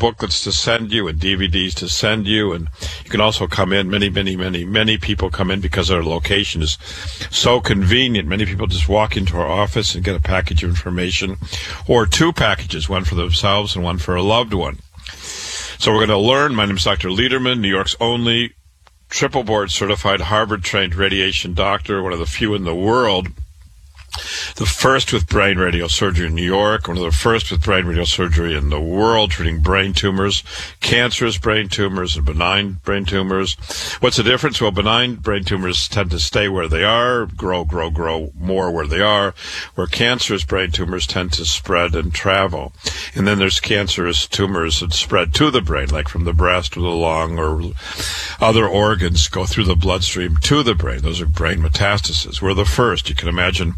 booklets to send you and DVDs to send you. And you can also come in. Many people come in because our location is so convenient. Many people just walk into our office and get a package of information, or two packages, one for themselves and one for a loved one. So we're going to learn. My name is Dr. Lederman, New York's only triple board certified Harvard-trained radiation doctor, one of the few in the world. The first with brain radiosurgery in New York, one of the first with brain radiosurgery in the world, treating brain tumors, cancerous brain tumors and benign brain tumors. What's the difference? Well, benign brain tumors tend to stay where they are, grow more where they are, where cancerous brain tumors tend to spread and travel. And then there's cancerous tumors that spread to the brain, like from the breast or the lung or other organs, go through the bloodstream to the brain. Those are brain metastases. We're the first. You can imagine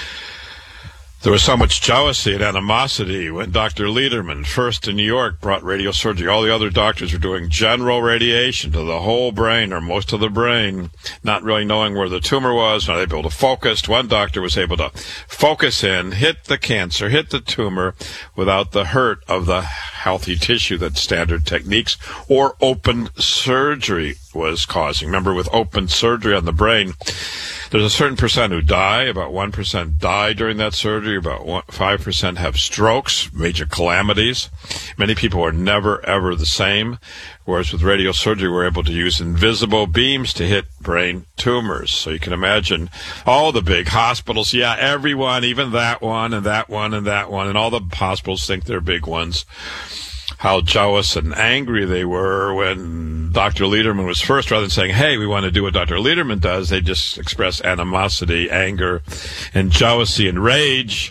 there was so much jealousy and animosity when Dr. Lederman, first in New York, brought radiosurgery. All the other doctors were doing general radiation to the whole brain or most of the brain, not really knowing where the tumor was, not able to focus. One doctor was able to focus in, hit the cancer, hit the tumor without the hurt of the healthy tissue that standard techniques or open surgery was causing. Remember, with open surgery on the brain, there's a certain percent who die. About 1% die during that surgery. About 5% have strokes, major calamities. Many people are never, ever the same. Whereas with radiosurgery, we're able to use invisible beams to hit brain tumors. So you can imagine all the big hospitals. Yeah, everyone, even that one and that one and that one. And all the hospitals think they're big ones. How jealous and angry they were when Dr. Lederman was first. Rather than saying, hey, we want to do what Dr. Lederman does, they just express animosity, anger, and jealousy and rage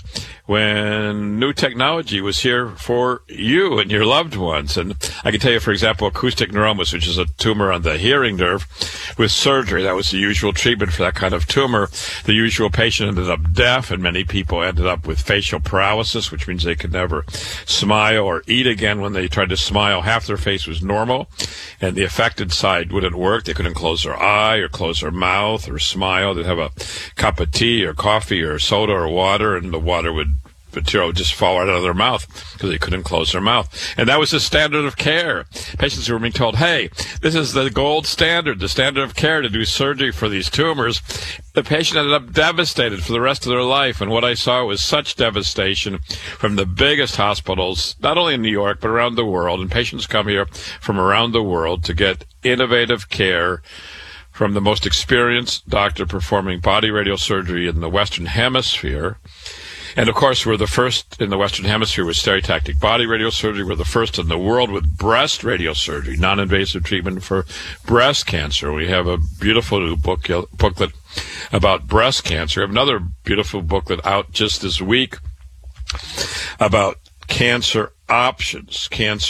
when new technology was here for you and your loved ones. And I can tell you, for example, acoustic neuromas, which is a tumor on the hearing nerve, with surgery, that was the usual treatment for that kind of tumor. The usual patient ended up deaf, and many people ended up with facial paralysis, which means they could never smile or eat again. When they tried to smile, half their face was normal, and the affected side wouldn't work. They couldn't close their eye or close their mouth or smile. They'd have a cup of tea or coffee or soda or water, and the water would material just fall right out of their mouth because they couldn't close their mouth. And that was the standard of care. Patients were being told, hey, this is the gold standard, the standard of care to do surgery for these tumors. The patient ended up devastated for the rest of their life. And what I saw was such devastation from the biggest hospitals, not only in New York, but around the world. And patients come here from around the world to get innovative care from the most experienced doctor performing body radiosurgery in the Western Hemisphere. And, of course, we're the first in the Western Hemisphere with stereotactic body radiosurgery. We're the first in the world with breast radiosurgery, non-invasive treatment for breast cancer. We have a beautiful new booklet about breast cancer. We have another beautiful booklet out just this week about cancer options.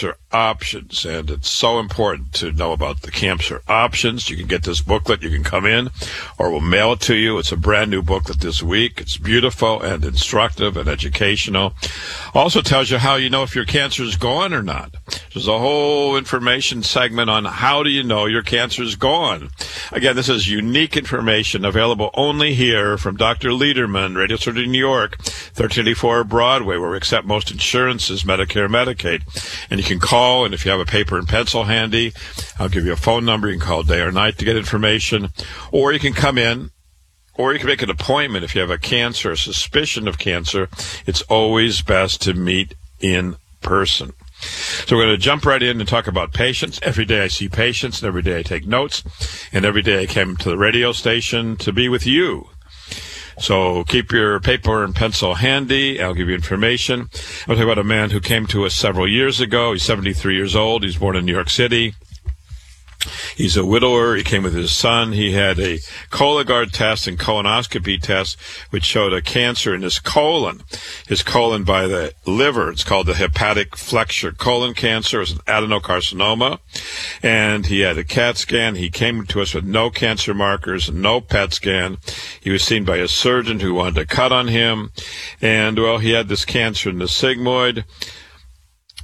And it's so important to know about the cancer options. You can get this booklet. You can come in, or we'll mail it to you. It's a brand new booklet this week. It's beautiful and instructive and educational. Also tells you how you know if your cancer is gone or not. There's a whole information segment on how do you know your cancer is gone. Again, this is unique information available only here from Dr. Lederman, Radiosurgery New York, 1384 Broadway, where we accept most insurances, Medicare, Medicaid. And you can call, and if you have a paper and pencil handy, I'll give you a phone number. You can call day or night to get information. Or you can come in, or you can make an appointment if you have a cancer, a suspicion of cancer. It's always best to meet in person. So we're going to jump right in and talk about patients. Every day I see patients, and every day I take notes, and every day I came to the radio station to be with you. So keep your paper and pencil handy. I'll give you information. I'll talk about a man who came to us several years ago. He's 73 years old. He's born in New York City. He's a widower. He came with his son. He had a Cologuard test and colonoscopy test, which showed a cancer in his colon by the liver. It's called the hepatic flexure colon cancer. It's an adenocarcinoma. And he had a CAT scan. He came to us with no cancer markers and no PET scan. He was seen by a surgeon who wanted to cut on him. And, well, he had this cancer in the sigmoid.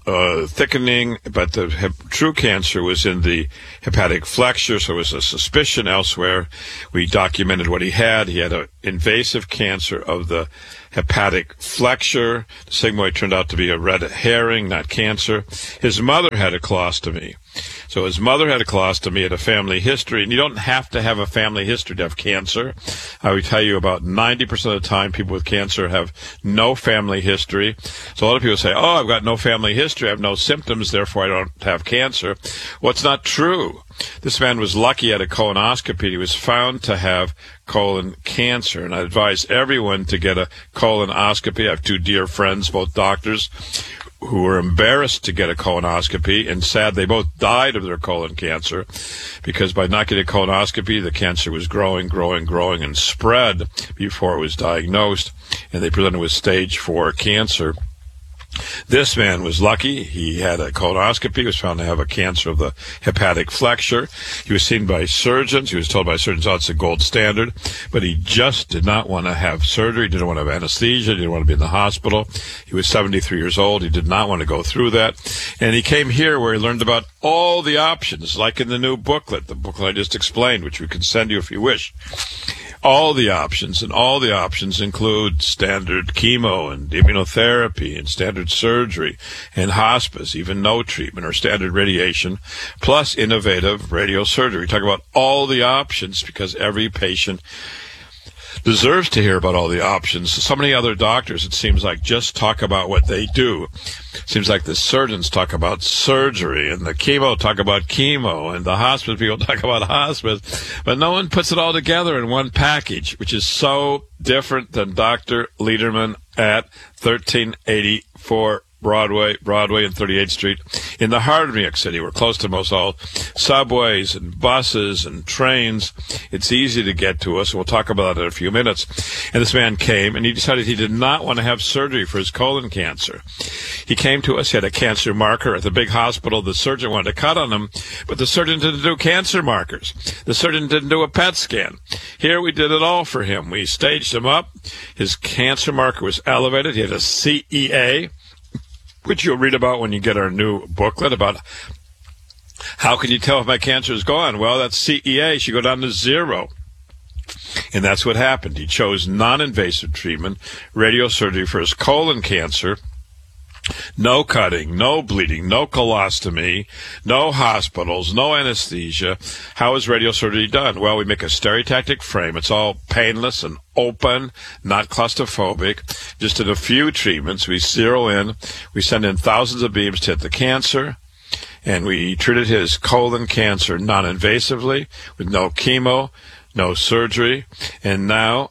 thickening, but the true cancer was in the hepatic flexure, so it was a suspicion elsewhere. We documented what he had. He had an invasive cancer of the hepatic flexure. The sigmoid turned out to be a red herring, not cancer. His mother had a colostomy. So his mother had a colostomy, had a family history, and you don't have to have a family history to have cancer. I would tell you about 90% of the time people with cancer have no family history. So a lot of people say, oh, I've got no family history, I have no symptoms, therefore I don't have cancer. Well, it's not true. This man was lucky at a colonoscopy. He was found to have colon cancer, and I advise everyone to get a colonoscopy. I have two dear friends, both doctors, who were embarrassed to get a colonoscopy, and sad they both died of their colon cancer, because by not getting a colonoscopy, the cancer was growing, and spread before it was diagnosed, and they presented with stage 4 cancer. This man was lucky. He had a colonoscopy. He was found to have a cancer of the hepatic flexure. He was seen by surgeons. He was told by surgeons, oh, it's the gold standard. But he just did not want to have surgery. He didn't want to have anesthesia. He didn't want to be in the hospital. He was 73 years old. He did not want to go through that. And he came here where he learned about all the options, like in the new booklet, the booklet I just explained, which we can send you if you wish. All the options, and all the options include standard chemo and immunotherapy and standard surgery and hospice, even no treatment or standard radiation, plus innovative radiosurgery. We talk about all the options because every patient deserves to hear about all the options. So many other doctors, it seems like, just talk about what they do. It seems like the surgeons talk about surgery, and the chemo talk about chemo, and the hospice people talk about hospice, but no one puts it all together in one package, which is so different than Dr. Lederman at 1384 Broadway and 38th Street in the heart of New York City. We're close to most all subways and buses and trains. It's easy to get to us, and we'll talk about it in a few minutes. And this man came, and he decided he did not want to have surgery for his colon cancer. He came to us. He had a cancer marker at the big hospital. The surgeon wanted to cut on him, but the surgeon didn't do cancer markers. The surgeon didn't do a PET scan. Here we did it all for him. We staged him up. His cancer marker was elevated. He had a CEA, which you'll read about when you get our new booklet about how can you tell if my cancer is gone. Well, that CEA should go down to 0. And that's what happened. He chose non-invasive treatment, radiosurgery for his colon cancer. No cutting, no bleeding, no colostomy, no hospitals, no anesthesia. How is radiosurgery done? Well, we make a stereotactic frame. It's all painless and open, not claustrophobic. Just in a few treatments, we zero in. We send in thousands of beams to hit the cancer. And we treated his colon cancer non-invasively with no chemo, no surgery. And now,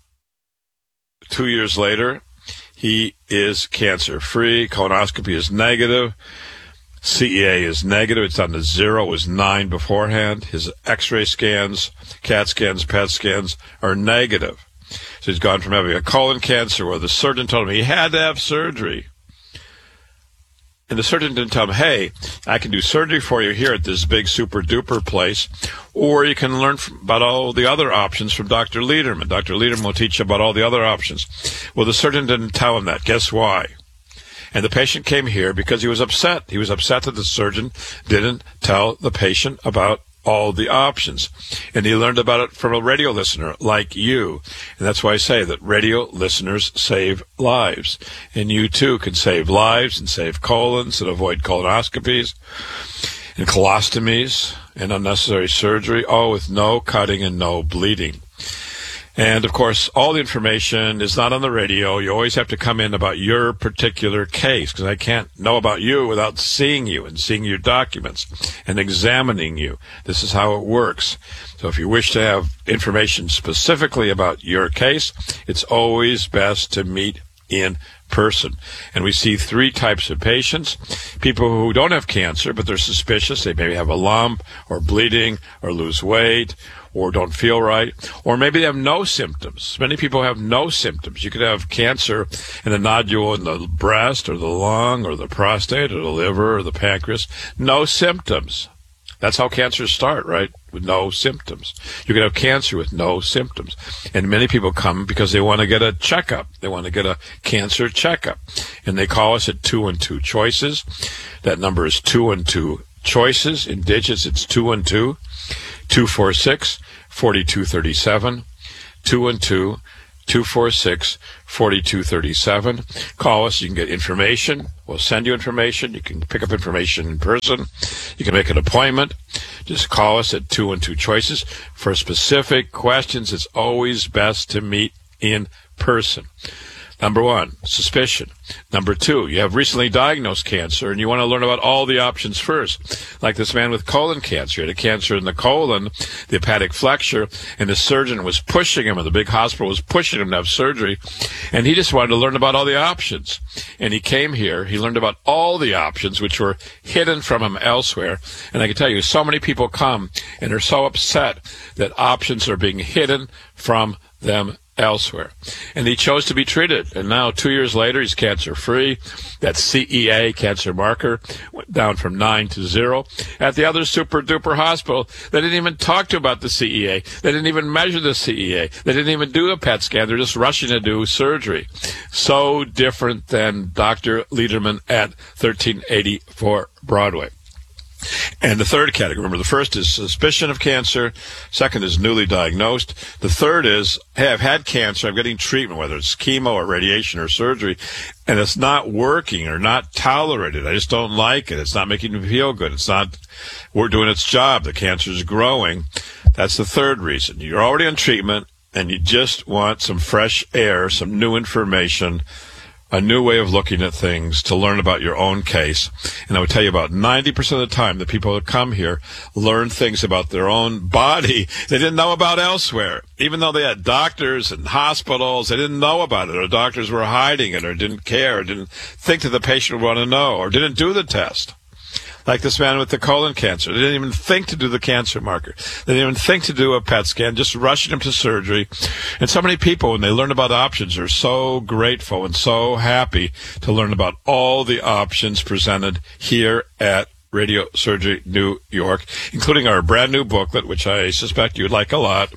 2 years later, he is cancer-free. Colonoscopy is negative. CEA is negative. It's down to 0. It was 9 beforehand. His X-ray scans, CAT scans, PET scans are negative. So he's gone from having a colon cancer where the surgeon told him he had to have surgery. And the surgeon didn't tell him, hey, I can do surgery for you here at this big super-duper place, or you can learn about all the other options from Dr. Lederman. Dr. Lederman will teach you about all the other options. Well, the surgeon didn't tell him that. Guess why? And the patient came here because he was upset. He was upset that the surgeon didn't tell the patient about all the options. And he learned about it from a radio listener like you. And that's why I say that radio listeners save lives. And you too can save lives and save colons and avoid colonoscopies and colostomies and unnecessary surgery, all with no cutting and no bleeding. And, of course, all the information is not on the radio. You always have to come in about your particular case, because I can't know about you without seeing you and seeing your documents and examining you. This is how it works. So if you wish to have information specifically about your case, it's always best to meet in person. And we see 3 types of patients: people who don't have cancer, but they're suspicious. They maybe have a lump or bleeding or lose weight or don't feel right, or maybe they have no symptoms. Many people have no symptoms. You could have cancer in a nodule in the breast or the lung or the prostate or the liver or the pancreas. No symptoms. That's how cancers start, right? With no symptoms. You can have cancer with no symptoms. And many people come because they want to get a checkup. They want to get a cancer checkup. And they call us at 212 Choices. That number is 212 Choices. In digits, it's 212 246 4237. 212 246 4237. Call us. You can get information. We'll send you information. You can pick up information in person. You can make an appointment. Just call us at 212 Choices. For specific questions, it's always best to meet in person. Number one, suspicion. Number two, you have recently diagnosed cancer and you want to learn about all the options first. Like this man with colon cancer. He had a cancer in the colon, the hepatic flexure, and the surgeon was pushing him, and the big hospital was pushing him to have surgery. And he just wanted to learn about all the options. And he came here. He learned about all the options, which were hidden from him elsewhere. And I can tell you, so many people come and are so upset that options are being hidden from them elsewhere. And he chose to be treated. And now, 2 years later, he's cancer-free. That CEA, cancer marker, went down from 9 to 0. At the other super-duper hospital, they didn't even talk to him about the CEA. They didn't even measure the CEA. They didn't even do a PET scan. They're just rushing to do surgery. So different than Dr. Lederman at 1384 Broadway. And the third category, remember, the first is suspicion of cancer. Second is newly diagnosed. The third is, hey, I've had cancer. I'm getting treatment, whether it's chemo or radiation or surgery, and it's not working or not tolerated. I just don't like it. It's not making me feel good. We're doing its job. The cancer is growing. That's the third reason. You're already on treatment, and you just want some fresh air, some new information, a new way of looking at things to learn about your own case. And I would tell you about 90% of the time the people that come here learn things about their own body they didn't know about elsewhere. Even though they had doctors and hospitals, they didn't know about it, or doctors were hiding it, or didn't care, or didn't think that the patient would want to know, or didn't do the test. Like this man with the colon cancer. They didn't even think to do the cancer marker. They didn't even think to do a PET scan, just rushing him to surgery. And so many people, when they learn about options, are so grateful and so happy to learn about all the options presented here at Radio Surgery New York, including our brand new booklet, which I suspect you'd like a lot,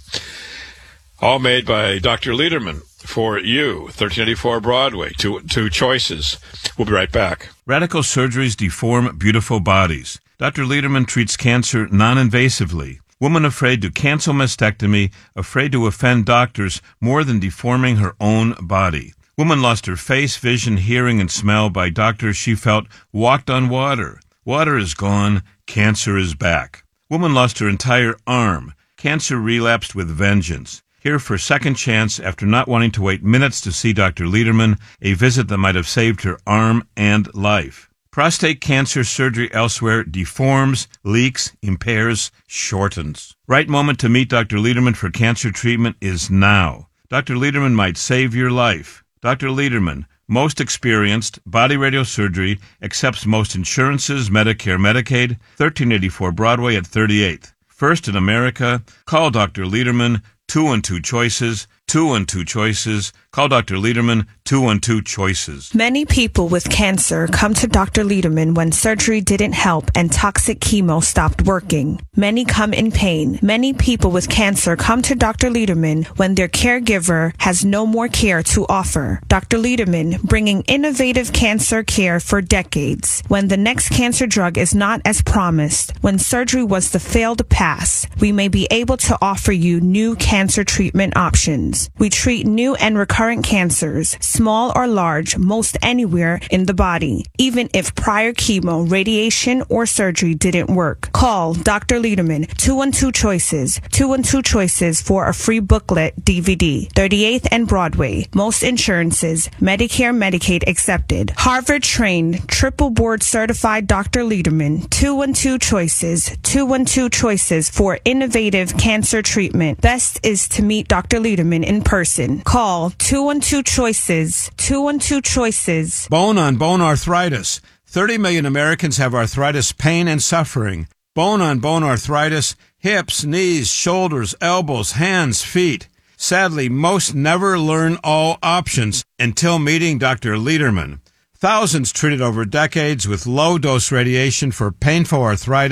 all made by Dr. Lederman for you, 1384 Broadway, two choices. We'll be right back. Radical surgeries deform beautiful bodies. Dr. Lederman treats cancer non-invasively. Woman afraid to cancel mastectomy, afraid to offend doctors more than deforming her own body. Woman lost her face, vision, hearing, and smell by doctors she felt walked on water. Water is gone. Cancer is back. Woman lost her entire arm. Cancer relapsed with vengeance. Here for second chance after not wanting to wait minutes to see Dr. Lederman, a visit that might have saved her arm and life. Prostate cancer surgery elsewhere deforms, leaks, impairs, shortens. Right moment to meet Dr. Lederman for cancer treatment is now. Dr. Lederman might save your life. Dr. Lederman, most experienced, body radiosurgery, accepts most insurances, Medicare, Medicaid, 1384 Broadway at 38th. First in America, call Dr. Lederman, 212 Choices, 212 Choices. Call Dr. Lederman, 212 Choices. Many people with cancer come to Dr. Lederman when surgery didn't help and toxic chemo stopped working. Many come in pain. Many people with cancer come to Dr. Lederman when their caregiver has no more care to offer. Dr. Lederman, bringing innovative cancer care for decades. When the next cancer drug is not as promised, when surgery was the failed pass, we may be able to offer you new cancer treatment options. We treat new and recurrent cancers, small or large, most anywhere in the body, even if prior chemo, radiation, or surgery didn't work. Call Dr. Lederman, 212 Choices, 212 Choices for a free booklet DVD, 38th and Broadway. Most insurances, Medicare, Medicaid accepted. Harvard-trained, triple board certified Dr. Lederman, 212 Choices, 212 Choices for innovative cancer treatment. Best is to meet Dr. Lederman in person. Call 212 Choices, 212 Choices. Bone-on-bone arthritis. 30 million Americans have arthritis pain and suffering. Bone-on-bone arthritis, hips, knees, shoulders, elbows, hands, feet. Sadly, most never learn all options until meeting Dr. Lederman. Thousands treated over decades with low-dose radiation for painful arthritis.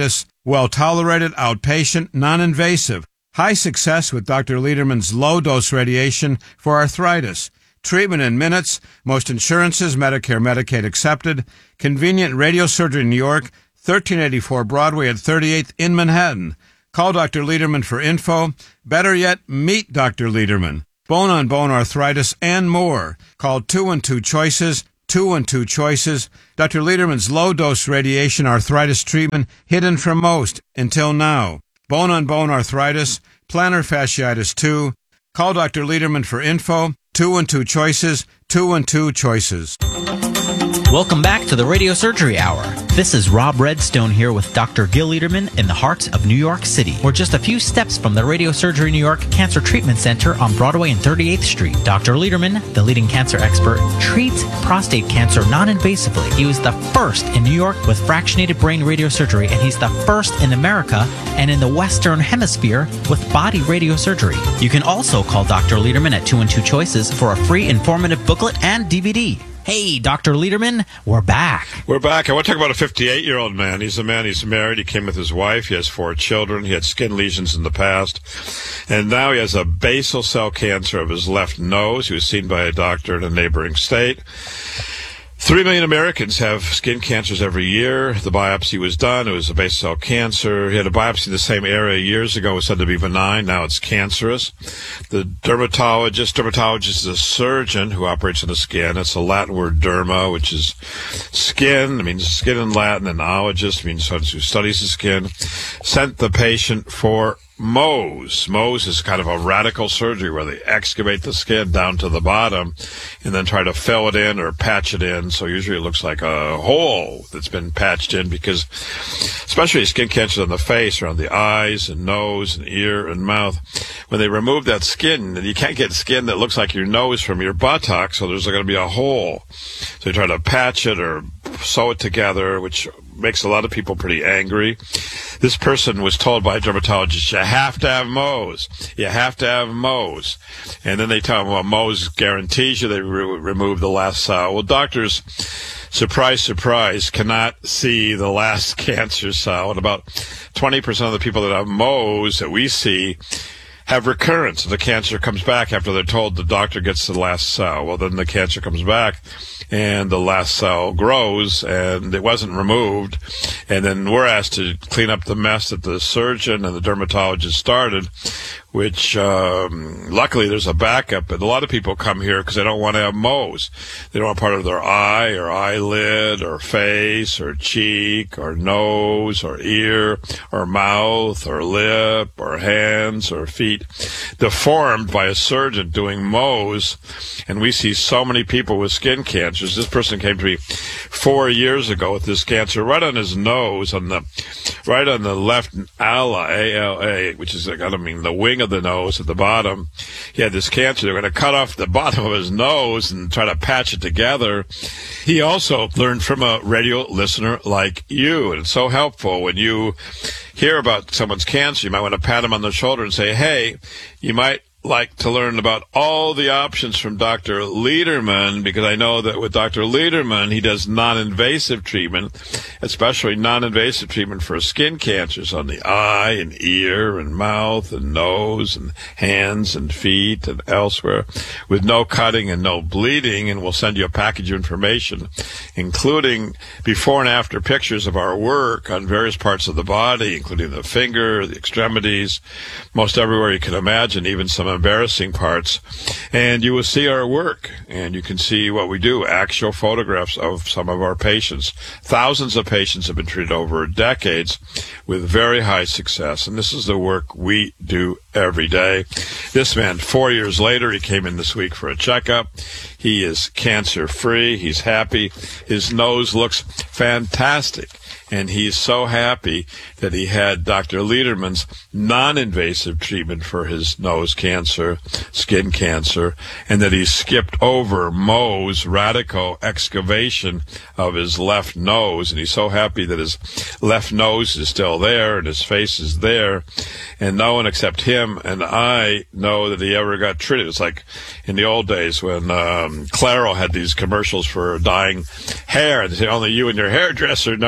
well-tolerated, outpatient, non-invasive. High success with Dr. Lederman's low-dose radiation for arthritis. Treatment in minutes. Most insurances, Medicare, Medicaid accepted. Convenient radiosurgery in New York, 1384 Broadway at 38th in Manhattan. Call Dr. Lederman for info. Better yet, meet Dr. Lederman. Bone-on-bone arthritis and more. Call 212-CHOICES, 212-CHOICES. Dr. Lederman's low-dose radiation arthritis treatment hidden from most until now. Bone-on-bone arthritis, plantar fasciitis 2. Call Dr. Lederman for info. 212-CHOICES, 212-CHOICES. Welcome back to the Radio Surgery Hour. This is Rob Redstone here with Dr. Gil Lederman in the heart of New York City. We're just a few steps from the Radio Surgery New York Cancer Treatment Center on Broadway and 38th Street. Dr. Lederman, the leading cancer expert, treats prostate cancer non-invasively. He was the first in New York with fractionated brain radiosurgery, and he's the first in America and in the Western Hemisphere with body radiosurgery. You can also call Dr. Lederman at 212-CHOICES for a free informative booklet and DVD. Hey, Dr. Lederman, we're back. We're back. I want to talk about a 58-year-old man. He's a man, he's married, he came with his wife, he has 4 children, he had skin lesions in the past, and now he has a basal cell cancer of his left nose. He was seen by a doctor in a neighboring state. 3 million Americans have skin cancers every year. The biopsy was done. It was a basal cell cancer. He had a biopsy in the same area years ago. It was said to be benign. Now it's cancerous. The dermatologist is a surgeon who operates on the skin. It's a Latin word, derma, which is skin. It means skin in Latin. And ologist means someone who studies the skin. Sent the patient for Mohs. Mohs is kind of a radical surgery where they excavate the skin down to the bottom and then try to fill it in or patch it in. So usually it looks like a hole that's been patched in, because especially skin cancers on the face, around the eyes and nose and ear and mouth, when they remove that skin, you can't get skin that looks like your nose from your buttock, so there's going to be a hole. So you try to patch it or sew it together, which makes a lot of people pretty angry. This person was told by a dermatologist, you have to have Mohs. You have to have Mohs. And then they tell them, well, Mohs guarantees you they remove the last cell. Well, doctors, surprise, surprise, cannot see the last cancer cell. And about 20% of the people that have Mohs that we see have recurrence. The cancer comes back after they're told the doctor gets the last cell. Well, then the cancer comes back and the last cell grows and it wasn't removed. And then we're asked to clean up the mess that the surgeon and the dermatologist started, which luckily there's a backup. But a lot of people come here because they don't want to have Mohs. They don't want part of their eye or eyelid or face or cheek or nose or ear or mouth or lip or hands or feet deformed by a surgeon doing Mohs. And we see so many people with skin cancers. This person came to me 4 years ago with this cancer right on his nose, right on the left ala, A-L-A, which is, the wing of the nose at the bottom. He had this cancer. They're going to cut off the bottom of his nose and try to patch it together. He also learned from a radio listener like you, and it's so helpful when you hear about someone's cancer. You might want to pat him on the shoulder and say, hey, you might like to learn about all the options from Dr. Lederman, because I know that with Dr. Lederman, he does non-invasive treatment, especially non-invasive treatment for skin cancers on the eye and ear and mouth and nose and hands and feet and elsewhere, with no cutting and no bleeding. And we'll send you a package of information, including before and after pictures of our work on various parts of the body, including the finger, the extremities, most everywhere you can imagine, even some embarrassing parts. And you will see our work, and you can see what we do, actual photographs of some of our patients. Thousands of patients have been treated over decades with very high success, and this is the work we do every day. This man, 4 years later, he came in this week for a checkup. He is cancer-free. He's happy. His nose looks fantastic. And he's so happy that he had Dr. Lederman's non-invasive treatment for his nose cancer, skin cancer, and that he skipped over Mohs' radical excavation of his left nose. And he's so happy that his left nose is still there and his face is there. And no one except him and I know that he ever got treated. It's like in the old days when Claro had these commercials for dyeing hair. And they say, only you and your hairdresser know about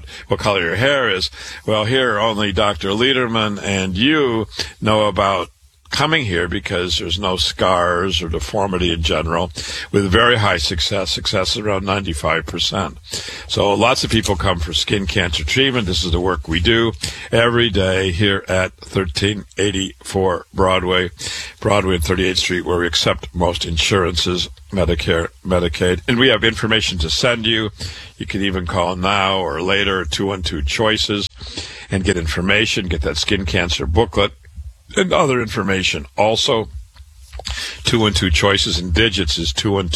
what color your hair is. Well, here only Dr. Lederman and you know about coming here because there's no scars or deformity in general, with very high success around 95%. So lots of people come for skin cancer treatment. This is the work we do every day here at 1384 Broadway and 38th Street, where we accept most insurances, Medicare, Medicaid. And we have information to send you. You can even call now or later, 212-CHOICES, and get information, get that skin cancer booklet and other information. Also, 212-CHOICES, and digits is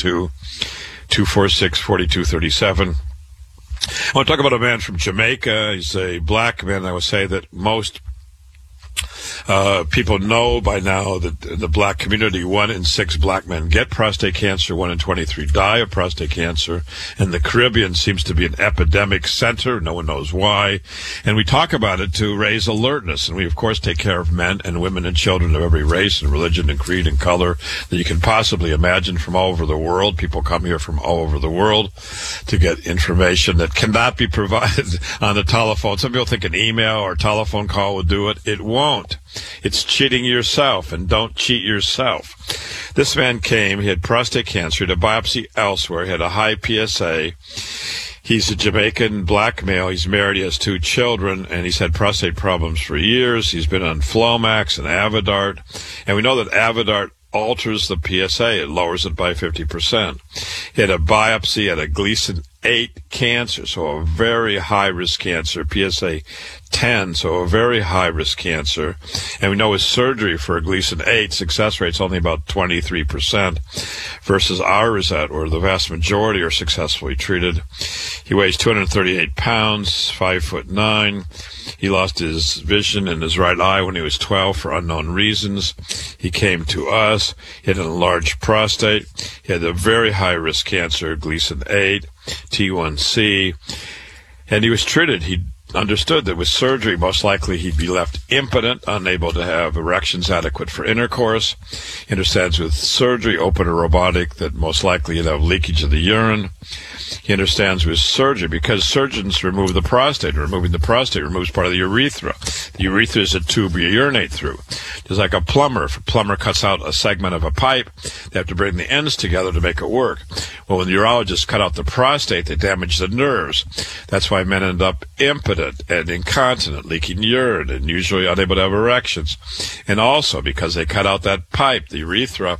212-246-4237. I want to talk about a man from Jamaica. He's a black man. I would say that most people know by now that in the black community, 1 in 6 black men get prostate cancer, 1 in 23 die of prostate cancer, and the Caribbean seems to be an epidemic center. No one knows why, and we talk about it to raise alertness, and we of course take care of men and women and children of every race and religion and creed and color that you can possibly imagine from all over the world. People come here from all over the world to get information that cannot be provided on the telephone. Some people think an email or telephone call will do it. It won't. It's cheating yourself, and don't cheat yourself. This man came, he had prostate cancer, he had a biopsy elsewhere, he had a high PSA. He's a Jamaican black male, he's married, he has 2 children, and he's had prostate problems for years. He's been on Flomax and Avodart, and we know that Avodart alters the PSA. It lowers it by 50%. He had a biopsy at a Gleason 8 cancer, so a very high-risk cancer, PSA 10, so a very high-risk cancer. And we know his surgery for a Gleason 8, success rate's only about 23% versus ours where the vast majority are successfully treated. He weighs 238 pounds, 5'9". He lost his vision in his right eye when he was 12 for unknown reasons. He came to us. He had an enlarged prostate. He had a very high-risk cancer, Gleason 8, T1C, and he was treated. He understood that with surgery, most likely he'd be left impotent, unable to have erections adequate for intercourse. He understands with surgery, open or robotic, that most likely he'd have leakage of the urine. He understands with surgery, because surgeons remove the prostate. Removing the prostate removes part of the urethra. The urethra is a tube you urinate through. Just like a plumber. If a plumber cuts out a segment of a pipe, they have to bring the ends together to make it work. Well, when the urologists cut out the prostate, they damage the nerves. That's why men end up impotent and incontinent, leaking urine, and usually unable to have erections. And also, because they cut out that pipe, the urethra,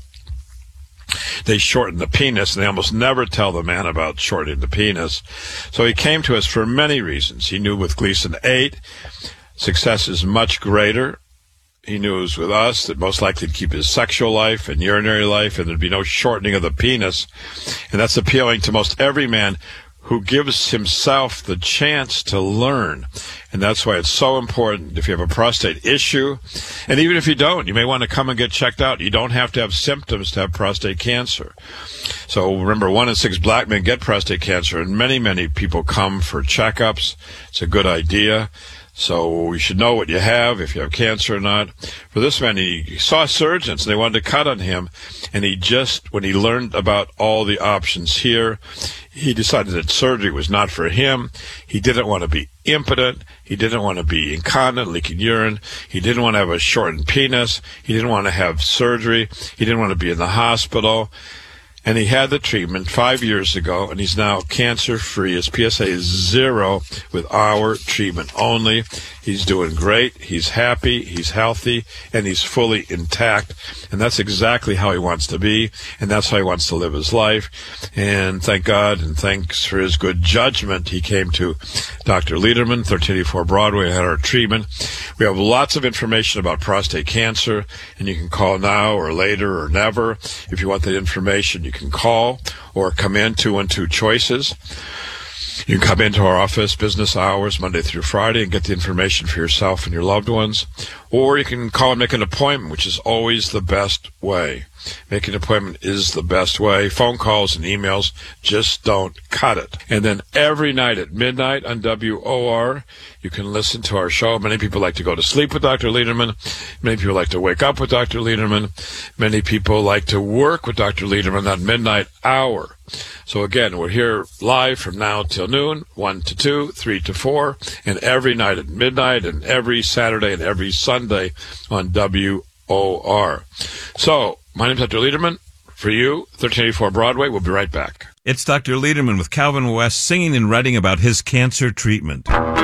they shorten the penis, and they almost never tell the man about shortening the penis. So he came to us for many reasons. He knew with Gleason 8, success is much greater. He knew it was with us that most likely to keep his sexual life and urinary life, and there'd be no shortening of the penis. And that's appealing to most every man who gives himself the chance to learn. And that's why it's so important if you have a prostate issue. And even if you don't, you may want to come and get checked out. You don't have to have symptoms to have prostate cancer. So remember, 1 in 6 black men get prostate cancer, and many, many people come for checkups. It's a good idea. So we should know what you have, if you have cancer or not. For this man, he saw surgeons, and they wanted to cut on him. And when he learned about all the options here, he decided that surgery was not for him. He didn't want to be impotent. He didn't want to be incontinent, leaking urine. He didn't want to have a shortened penis. He didn't want to have surgery. He didn't want to be in the hospital. And he had the treatment 5 years ago, and he's now cancer-free. His PSA is 0 with our treatment only. He's doing great. He's happy. He's healthy, and he's fully intact. And that's exactly how he wants to be, and that's how he wants to live his life. And thank God, and thanks for his good judgment, he came to Dr. Lederman, 1384 Broadway, and had our treatment. We have lots of information about prostate cancer, and you can call now or later or never. If you want that information, you can call or come in, 212-CHOICES. You can come into our office, business hours, Monday through Friday, and get the information for yourself and your loved ones. Or you can call and make an appointment, which is always the best way. making an appointment is the best way. Phone calls and emails just don't cut it. And then every night at midnight on WOR, you can listen to our show. Many people like to go to sleep with Dr. Lederman. Many people like to wake up with Dr. Lederman. Many people like to work with Dr. Lederman that midnight hour. So again, we're here live from now till noon, 1 to 2, 3 to 4, and every night at midnight, and every Saturday and every Sunday on WOR. So, my name's Dr. Lederman. For you, 1384 Broadway. We'll be right back. It's Dr. Lederman with Calvin West singing and writing about his cancer treatment.